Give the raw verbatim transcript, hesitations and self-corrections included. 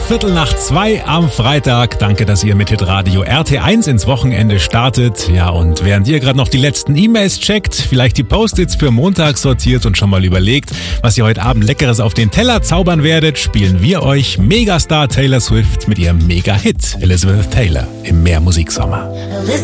Viertel nach zwei am Freitag. Danke, dass ihr mit Hitradio R T eins ins Wochenende startet. Ja, und während ihr gerade noch die letzten E-Mails checkt, vielleicht die Post-its für Montag sortiert und schon mal überlegt, was ihr heute Abend Leckeres auf den Teller zaubern werdet, spielen wir euch Megastar Taylor Swift mit ihrem Mega-Hit Elizabeth Taylor im Mehrmusiksommer.